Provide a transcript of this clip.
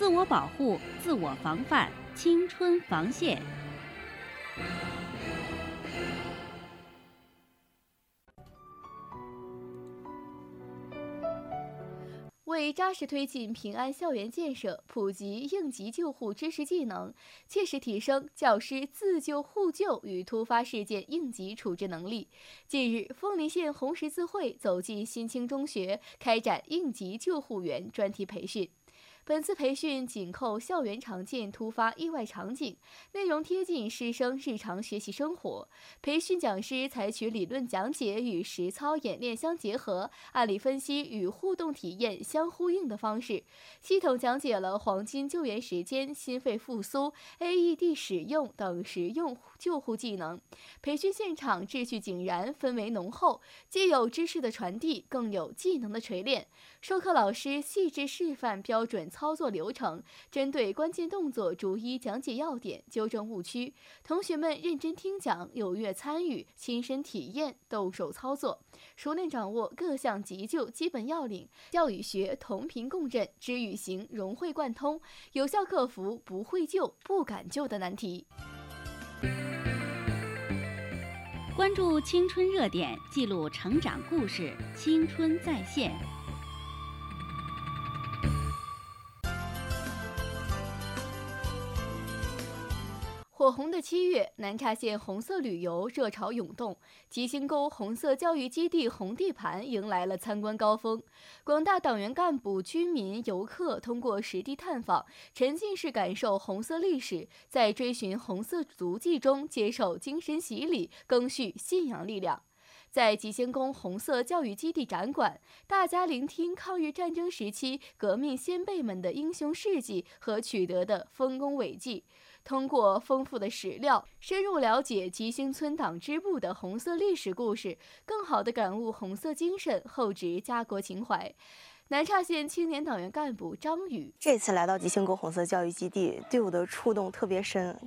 自我保护、自我防范，青春防线。 为扎实推进平安校园建设，普及应急救护知识技能，切实提升教师自救互救与突发事件应急处置能力。近日，凤林县红十字会走进新青中学，开展应急救护员专题培训。本次培训紧扣校园常见突发意外场景，内容贴近师生日常学习生活。培训讲师采取理论讲解与实操演练相结合、案例分析与互动体验相呼应的方式，系统讲解了黄金救援时间、心肺复苏、AED 使用等实用救护技能。培训现场秩序井然，氛围浓厚，既有知识的传递，更有技能的锤炼。授课老师细致示范标准操作流程，针对关键动作逐一讲解要点，纠正误区。同学们认真听讲，踊跃参与，亲身体验，动手操作，熟练掌握各项急救基本要领，教与学同频共振，知与行融会贯通，有效克服不会救、不敢救的难题。 关注青春热点，记录成长故事，青春在线。 火红的7月，南岔县红色旅游热潮涌动，吉星沟红色教育基地红地盘迎来了参观高峰。广大党员干部、居民、游客通过实地探访，沉浸式感受红色历史，在追寻红色足迹中接受精神洗礼，赓续信仰力量。在吉星宫红色教育基地展馆，大家聆听抗日战争时期革命先辈们的英雄事迹和取得的丰功伟绩，通过丰富的史料，深入了解吉星村党支部的红色历史故事，更好地感悟红色精神，厚植家国情怀。南岔县青年党员干部张宇： 这次来到吉星沟红色教育基地，对我的触动特别深，